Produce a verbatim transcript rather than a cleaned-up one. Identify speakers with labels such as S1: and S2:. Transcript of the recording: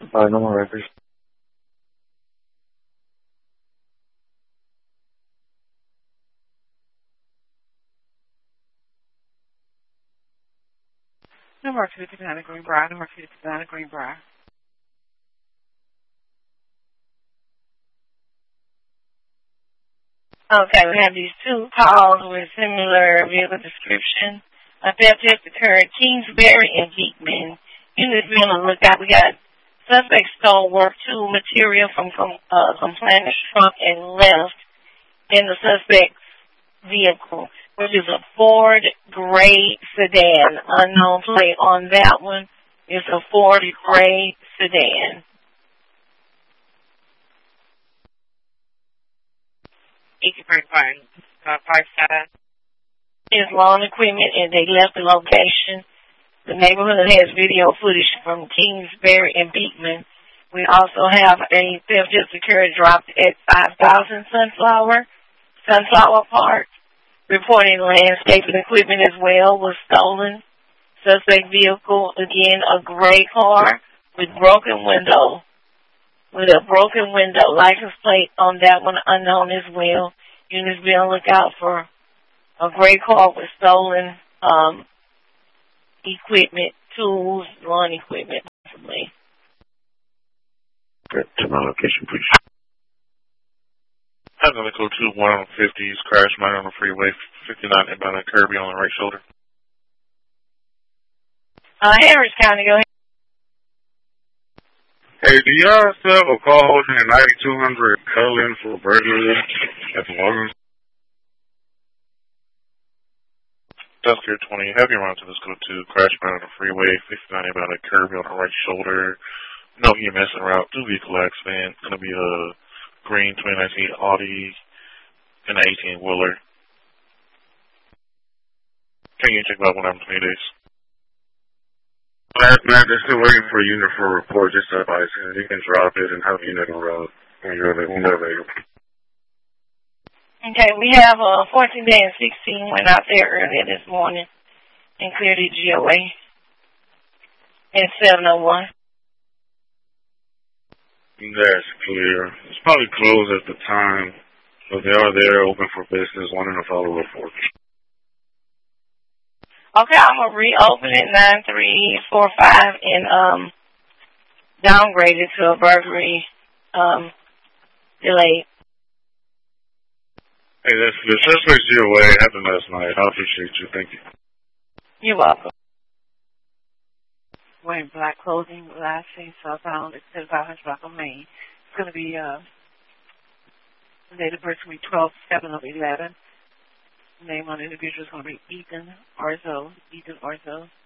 S1: Uh, no more records.
S2: Number two fifty-nine Greenbrier. Number two fifty-nine Greenbrier. Okay, we have these two calls with similar vehicle description. A theft just occurred Kingsbury and Beekman. Units be on the lookout. We got suspect stole work tool material from from uh, complainant's trunk and left in the suspect's vehicle, which is a Ford gray sedan. Unknown plate on that one. It's a Ford gray sedan.
S3: Thank you for inquiring. Uh, Park Side.
S2: Is lawn equipment, and they left the location. The neighborhood has video footage from Kingsbury and Beekman. We also have a theft just occurred dropped at five thousand Sunflower, Sunflower Park. Reporting landscaping equipment as well was stolen. Suspect vehicle, again, a gray car with broken window. With a broken window, license plate on that one unknown as well. Units be on the lookout for a gray car with stolen um, equipment, tools, lawn equipment, possibly.
S1: Good. To my location, please.
S4: I'm going to go to one fifties, crash mine on the freeway, fifty-nine inbound at Kirby on the right shoulder.
S2: Uh, Harris County, go ahead.
S5: Hey, do y'all still have a call holding a ninety-two hundred Cullen for burglary at the Logan?
S4: Dusker twenty, heavy round to this go to crash mine on the freeway, fifty-nine inbound at Kirby on the right shoulder. No E M S en route, two vehicle accident. It's going to be a green twenty nineteen Audi and an eighteen wheeler. Can you check about one after twenty days?
S5: Last night, they're still waiting for a unit for a report, just advice. You can drop it and have a unit on road when you're available.
S2: Okay, we have uh, fourteen day and sixteen went out there earlier this morning and cleared the G O A at seven oh one.
S5: That's clear. It's probably closed at the time, but they are there, open for business, wanting to follow report.
S2: Okay, I'm going to reopen it, nine three four five, and um, downgrade it to a burglary um, delay.
S5: Hey, that's good. Suspect's G O A happened last night. I appreciate you. Thank you.
S2: You're welcome.
S3: Wearing black clothing, last seen southbound at seventy-five hundred block of Main. It's going to be, uh, the date of birth is going to be twelve seven of eleven. The name on the individual is going to be Ethan Orzo. Ethan Orzo.